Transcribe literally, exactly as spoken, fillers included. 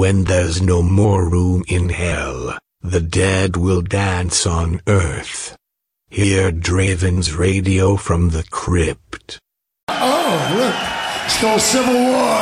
when there's no more room in hell, the dead will dance on earth. Hear Draven's radio from the crypt. Oh, look. It's called Civil War.